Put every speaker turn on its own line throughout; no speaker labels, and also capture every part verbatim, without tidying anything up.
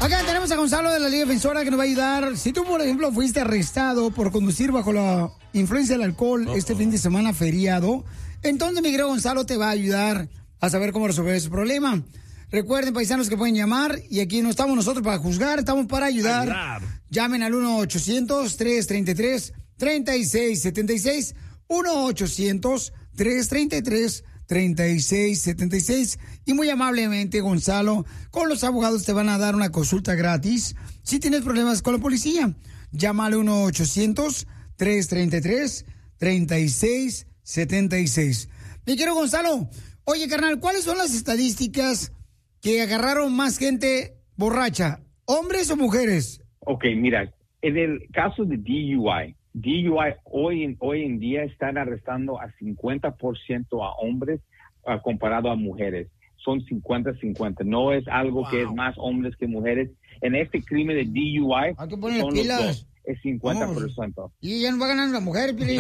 Acá tenemos a Gonzalo de la Liga Defensora que nos va a ayudar. Si tú, por ejemplo, fuiste arrestado por conducir bajo la influencia del alcohol Uh-oh. este fin de semana feriado, entonces mi querido Gonzalo te va a ayudar a saber cómo resolver ese problema. Recuerden, paisanos, que pueden llamar y aquí no estamos nosotros para juzgar, estamos para ayudar. ayudar. Llamen al uno ochocientos, tres treinta y tres, treinta y seis setenta y seis, uno ochocientos, tres treinta y tres, treinta y seis setenta y seis. Y muy amablemente, Gonzalo, con los abogados te van a dar una consulta gratis. Si tienes problemas con la policía, llama al uno ochocientos, tres treinta y tres, treinta y seis setenta y seis. Mi querido Gonzalo, oye, carnal, ¿cuáles son las estadísticas que agarraron más gente borracha, hombres o mujeres?
Ok, mira, en el caso de D U I, D U I hoy en, hoy en día están arrestando a cincuenta por ciento a hombres uh, comparado a mujeres. Son cincuenta cincuenta. No es algo wow. que es más hombres que mujeres. En este crimen de D U I,
hay que poner pilas.
Los dos, es cincuenta por ciento.
Vamos. Y ya no va a ganar la mujer, Pili.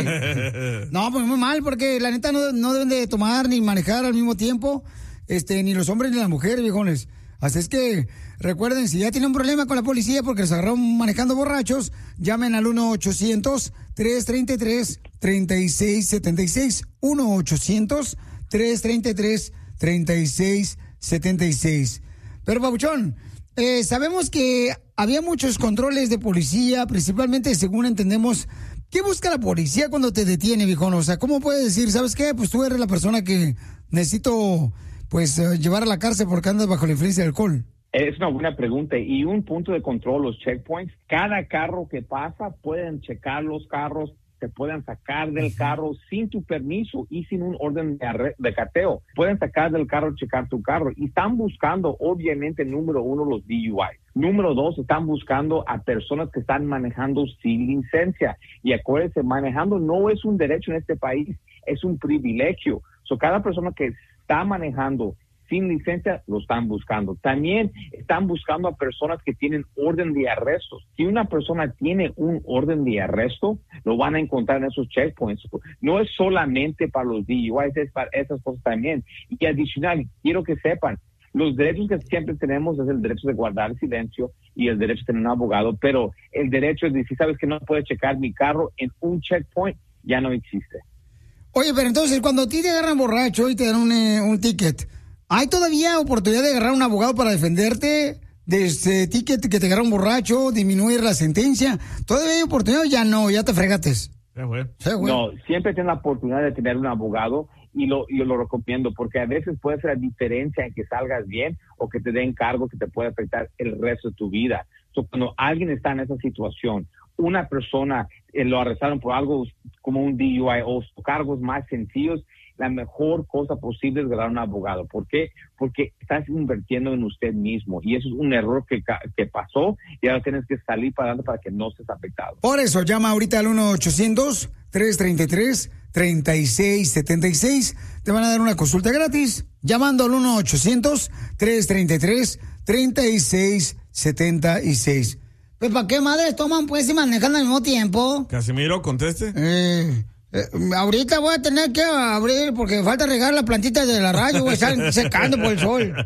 No, pues muy mal, porque la neta no, no deben de tomar ni manejar al mismo tiempo, este, ni los hombres ni las mujeres, viejones. Así es que, recuerden, si ya tienen un problema con la policía porque los agarraron manejando borrachos, llamen al uno ochocientos, tres treinta y tres, treinta y seis setenta y seis. uno ochocientos, tres treinta y tres, treinta y seis setenta y seis. Pero, Pabuchón, eh, sabemos que había muchos controles de policía, principalmente, según entendemos, ¿qué busca la policía cuando te detiene, viejón? O sea, ¿cómo puedes decir, sabes qué? Pues tú eres la persona que necesito... pues uh, llevar a la cárcel porque andas bajo la influencia del alcohol?
Es una buena pregunta. Y un punto de control, los checkpoints, cada carro que pasa pueden checar los carros, te pueden sacar del uh-huh. carro sin tu permiso y sin un orden de, arre- de cateo. Pueden sacar del carro, checar tu carro. Y están buscando, obviamente, número uno, los D U I. Número dos, están buscando a personas que están manejando sin licencia. Y acuérdense, manejando no es un derecho en este país, es un privilegio. So, cada persona que está manejando sin licencia, lo están buscando. También están buscando a personas que tienen orden de arresto. Si una persona tiene un orden de arresto, lo van a encontrar en esos checkpoints. No es solamente para los D U I, es para esas cosas también. Y adicional, quiero que sepan, los derechos que siempre tenemos es el derecho de guardar silencio y el derecho de tener un abogado, pero el derecho de decir, sabes que no puedes checar mi carro en un checkpoint, ya no existe.
Oye, pero entonces, cuando a ti te agarran borracho y te dan un, eh, un ticket, ¿hay todavía oportunidad de agarrar un abogado para defenderte de este ticket que te agarran borracho, disminuir la sentencia? ¿Todavía hay oportunidad o ya no? Ya te fregates.
Ya, güey.
Sí, güey.
No, siempre tienes la oportunidad de tener un abogado y lo, yo lo recomiendo porque a veces puede ser la diferencia en que salgas bien o que te den cargo que te puede afectar el resto de tu vida. So, cuando alguien está en esa situación, una persona eh, lo arrestaron por algo como un D U I o cargos más sencillos, la mejor cosa posible es ganar un abogado. ¿Por qué? Porque estás invirtiendo en usted mismo y eso es un error que, que pasó y ahora tienes que salir para adelante para que no estés afectado.
Por eso, llama ahorita al uno ochocientos, tres treinta y tres, treinta y seis setenta y seis. Te van a dar una consulta gratis llamando al uno ochocientos, tres treinta y tres, treinta y seis setenta y seis. Pues, ¿para qué madres toman, pues, y manejan al mismo tiempo?
Casimiro, conteste.
Eh, eh, ahorita voy a tener que abrir porque falta regar la plantita de la radio, güey, están secando por el sol.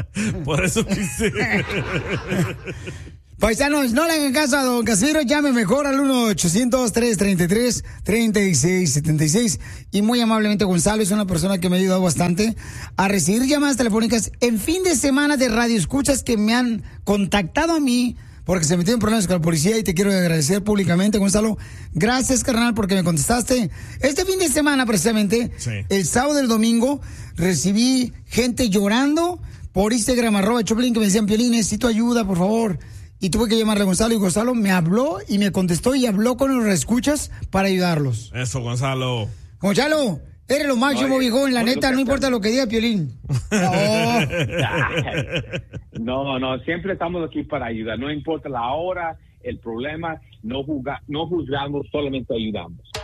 Por eso quise.
Paisanos, no le hagan caso a don Casimiro, llame mejor al uno ochocientos, tres treinta y tres, treinta y seis setenta y seis. Y muy amablemente Gonzalo es una persona que me ha ayudado bastante a recibir llamadas telefónicas en fin de semana de radio escuchas que me han contactado a mí porque se metieron problemas con la policía y te quiero agradecer públicamente, Gonzalo. Gracias, carnal, porque me contestaste. Este fin de semana, precisamente, sí. el sábado y el domingo, recibí gente llorando por Instagram, arroba Choplin, que me decían, Piolín, necesito ayuda, por favor. Y tuve que llamarle a Gonzalo y Gonzalo me habló y me contestó y habló con los escuchas para ayudarlos.
Eso, Gonzalo.
Gonzalo, eres lo máximo, viejo. La neta, no importa lo que diga Piolín.
No. no, no, siempre estamos aquí para ayudar. No importa la hora, el problema, no, juzga, no juzgamos, solamente ayudamos.